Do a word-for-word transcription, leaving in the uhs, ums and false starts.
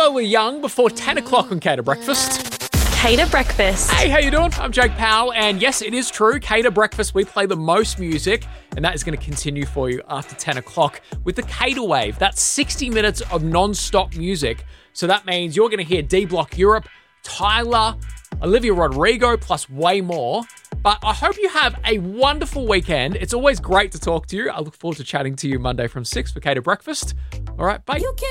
While We're Young before ten o'clock on Cater Breakfast. Cater Breakfast. Hey, how you doing? I'm Jake Powell, and yes, it is true. Cater Breakfast, we play the most music, and that is going to continue for you after ten o'clock with the Cater Wave. That's sixty minutes of non-stop music. So that means you're going to hear D-Block Europe, Tyler, Olivia Rodrigo, plus way more. But I hope you have a wonderful weekend. It's always great to talk to you. I look forward to chatting to you Monday from six for Cater Breakfast. All right, bye.